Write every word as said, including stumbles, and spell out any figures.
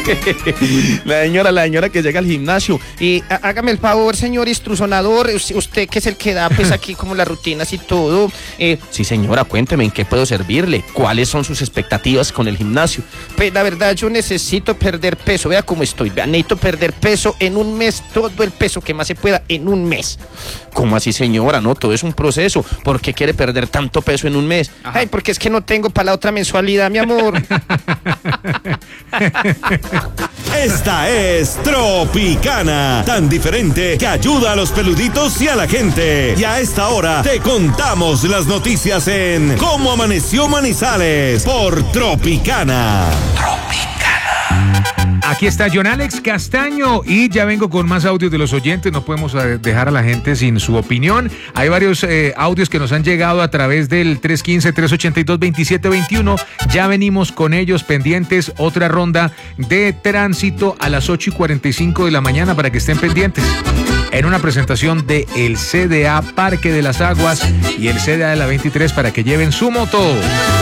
La señora, la señora que llega al gimnasio. Y há- hágame el favor, señor instruccionador, usted, usted que es el que da pues aquí como las rutinas y todo. Eh, sí, señora, cuénteme en qué puedo servirle. ¿Cuáles son sus expectativas con el gimnasio? Pues la verdad, yo necesito perder peso. Vea cómo estoy. Vea, necesito perder peso en un mes, todo el peso que más se pueda en un mes. ¿Cómo así, señora? No, todo es un proceso. ¿Por qué quiere perder tanto peso en un mes? Ajá. Ay, porque es que no tengo para la otra mensualidad, mi amor. Esta es Tropicana, tan diferente que ayuda a los peluditos y a la gente. Y a esta hora te contamos las noticias en Cómo Amaneció Manizales por Tropicana. Aquí está John Alex Castaño y ya vengo con más audios de los oyentes. No podemos eh, dejar a la gente sin su opinión. Hay varios eh, audios que nos han llegado a través del tres uno cinco, tres ocho dos, dos siete dos uno. Ya venimos con ellos pendientes. Otra ronda de tránsito a las ocho y cuarenta y cinco de la mañana para que estén pendientes. En una presentación de el C D A Parque de las Aguas y el C D A de la veintitrés para que lleven su moto.